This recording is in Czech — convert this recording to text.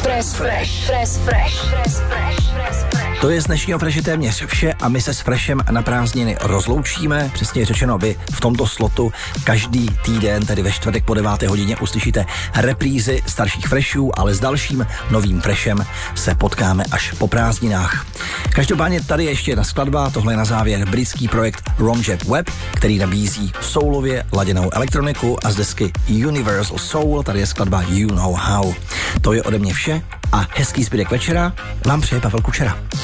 Express Fresh. To je z dnešního Freše téměř vše a my se s Freshem na prázdniny rozloučíme. Přesně řečeno, vy v tomto slotu každý týden, tedy ve čtvrtek po 9. hodině, uslyšíte reprízy starších Freshů, ale s dalším novým Freshem se potkáme až po prázdninách. Každopádně tady ještě jedna skladba, tohle je na závěr britský projekt Romjet Web, který nabízí soulově laděnou elektroniku a z desky Universal Soul tady je skladba You Know How. To je ode mě vše a hezký zbytek večera vám přeje Pavel Kučera.